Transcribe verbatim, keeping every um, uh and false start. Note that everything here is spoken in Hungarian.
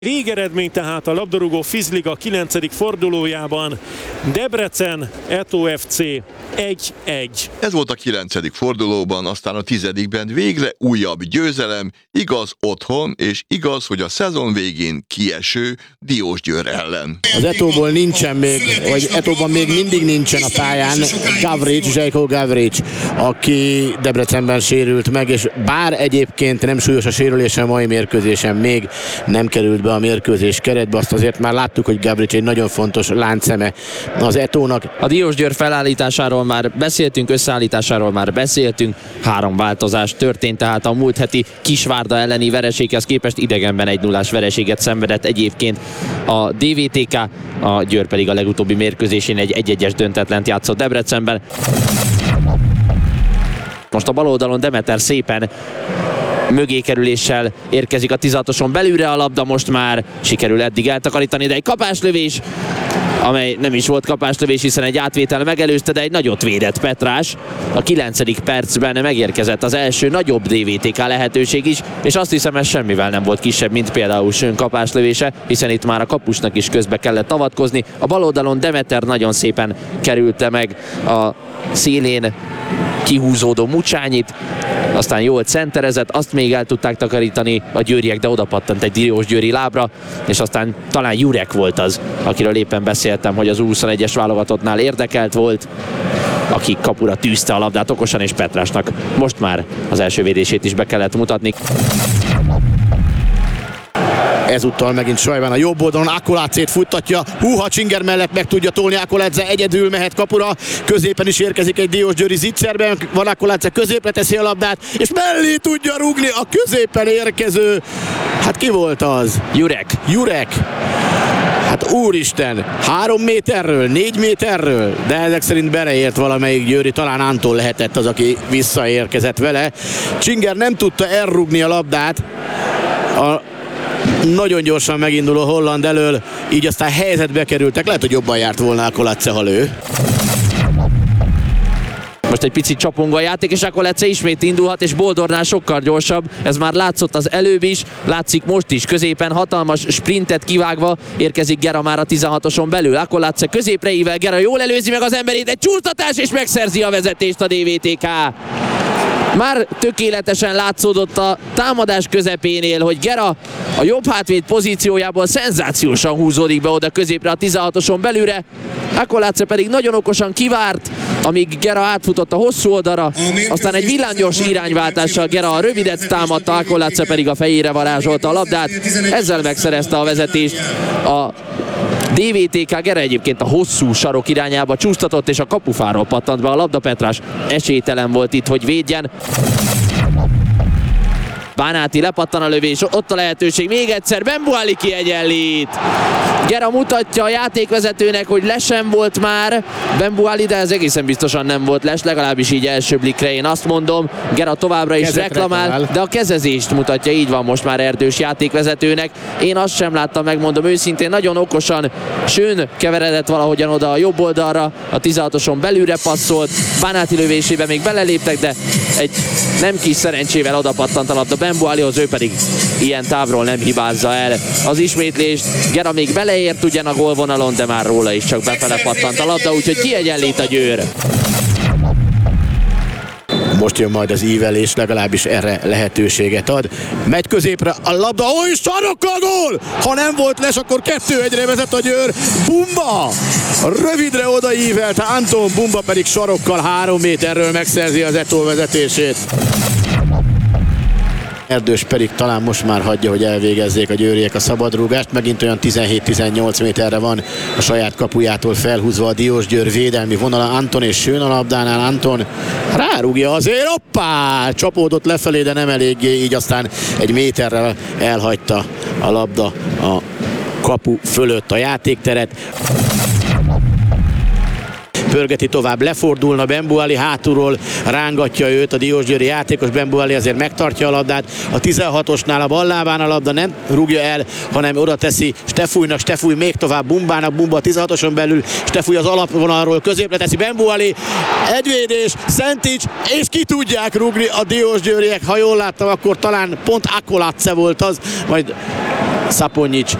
Végeredmény tehát a labdarúgó Fizliga kilencedik fordulójában. Debrecen, Eto ef cé egy egy. Ez volt a kilencedik fordulóban, aztán a tizedikben végre újabb győzelem, igaz otthon, és igaz, hogy a szezon végén kieső Diósgyőr ellen. Az Etóból nincsen még, vagy Etóban még mindig nincsen a pályán Gavrics, Zsejko Gavrics, aki Debrecenben sérült meg, és bár egyébként nem súlyos a sérülése, a mai mérkőzésen még nem került be a mérkőzés keretbe, azt azért már láttuk, hogy Gavrics egy nagyon fontos láncszeme az Etónak. A Diósgyőr felállításáról már beszéltünk, összeállításáról már beszéltünk, három változás történt, tehát a múlt heti Kisvárda elleni vereséghez képest idegenben egy nullás vereséget szenvedett egyébként a dé vé té ká, a Győr pedig a legutóbbi mérkőzésén egy egy egyes döntetlent játszott Debrecenben. Most a bal oldalon Demeter szépen mögékerüléssel érkezik a tizenhatoson belülre, a labda most már sikerül eddig eltakarítani, de egy kapáslövés, amely nem is volt kapáslövés, hiszen egy átvétel megelőzte, de egy nagyot védett Petrás. A kilencedik percben megérkezett az első nagyobb dé vé té ká lehetőség is, és azt hiszem, ez semmivel nem volt kisebb, mint például Schön kapáslövése, hiszen itt már a kapusnak is közbe kellett avatkozni. A bal oldalon Demeter nagyon szépen kerülte meg a szélén kihúzódó Mucsányit, aztán jól centerezett, azt még el tudták takarítani a győriek, de oda pattant egy diósgyőri lábra, és aztán talán Jurek volt az, akiről éppen beszéltem, hogy az U huszonegyes válogatottnál érdekelt volt, aki kapura tűzte a labdát okosan, és Petrásnak most már az első védését is be kellett mutatni. Ezúttal megint Sajván a jobb oldalon, Akolácét futtatja, húha, Csinger mellett meg tudja tolni, Akoláce egyedül mehet kapura, középen is érkezik egy diósgyőri zicserben, van Akoláce, középre teszi a labdát, és mellé tudja rúgni a középen érkező, hát ki volt az? Jurek. Jurek. Hát úristen, három méterről, négy méterről, de ezek szerint beleért valamelyik győri, talán Anton lehetett az, aki visszaérkezett vele. Csinger nem tudta elrúgni a labdát, a nagyon gyorsan meginduló holland elől, így aztán helyzetbe kerültek, lehet, hogy jobban járt volna Akoláce, ha lő. Most egy picit csapongva a játék, és Akoláce ismét indulhat, és Boldornál sokkal gyorsabb. Ez már látszott az előbb is, látszik most is. Középen hatalmas sprintet kivágva érkezik Gera már a tizenhatoson belül. Akoláce középre ível, Gera jól előzi meg az emberét, egy csúsztatás, és megszerzi a vezetést a dé vé té ká. Már tökéletesen látszódott a támadás közepénél, hogy Gera a jobb hátvéd pozíciójából szenzációsan húzódik be oda középre a tizenhatoson belülre. Akoláce pedig nagyon okosan kivárt, amíg Gera átfutott a hosszú oldalra, aztán egy villámgyors irányváltással Gera a rövidet támadta, Akoláce pedig a fejére varázsolta a labdát, ezzel megszerezte a vezetést a dé vé té ká. Gera egyébként a hosszú sarok irányába csúsztatott, és a kapufáról pattant be a labda. Petrás esélytelen volt itt, hogy védjen. Bánáti lepattan a lövés, ott a lehetőség, még egyszer Bembuali kiegyenlít. Gera mutatja a játékvezetőnek, hogy les sem volt már Bembuali, de ez egészen biztosan nem volt les, legalábbis így első blikre én azt mondom. Gera továbbra is Kezet reklamál, reklamál, de a kezezést mutatja, így van most már Erdős játékvezetőnek. Én azt sem láttam, megmondom őszintén, nagyon okosan Schön keveredett valahogyan oda a jobb oldalra, a tizenhatoson belülre passzolt, Bánáti lövésébe még beleléptek, de egy nem kis szerencsével oda pattant a labda Bembualihoz, ő pedig ilyen távról nem hibázza el az ismétlést. Gera még beleért ugyan a gólvonalon, de már róla is csak befele pattant a labda, úgyhogy kiegyenlít a Győr. Most jön majd az ívelés, legalábbis erre lehetőséget ad. Megy középre a labda, oly sarokkal gól! Ha nem volt les, akkor kettő egyre vezet a Győr. Bumba! Rövidre odaívelte Anton, Bumba pedig sarokkal három méterről megszerzi az Eto vezetését. Erdős pedig talán most már hagyja, hogy elvégezzék a győriek a szabadrúgást. Megint olyan tizenhét-tizennyolc méterre van a saját kapujától felhúzva a Diósgyőr védelmi vonala. Anton és Schön a labdánál. Anton rárúgja azért, hoppá! Csapódott lefelé, de nem eléggé, így aztán egy méterrel elhagyta a labda a kapu fölött a játékteret. Pörgeti tovább, lefordulna Bembuali, hátulról rángatja őt a diósgyőri játékos. Bembuali azért megtartja a labdát, a tizenhatosnál a bal lábán a labda nem rúgja el, hanem oda teszi Stefújnak, Stefúj még tovább Bumbának, Bumba a tizenhatoson belül, Stefúj az alapvonalról középre teszi, Bembuali, egyvédés, Szentics, és ki tudják rúgni a diósgyőriek. Ha jól láttam, akkor talán pont Akoláce volt az, majd Szaponyics